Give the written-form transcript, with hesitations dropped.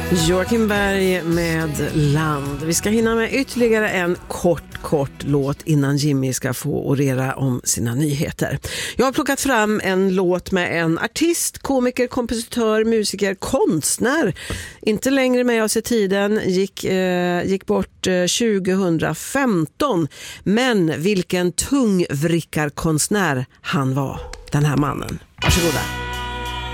Joakim Berg med Land. Vi ska hinna med ytterligare en kort låt innan Jimmy ska få orera om sina nyheter. Jag har plockat fram en låt med en artist, komiker, kompositör, musiker, konstnär. Inte längre med oss i tiden, gick bort 2015. Men vilken tungvrickarkonstnär han var, den här mannen. Varsågoda.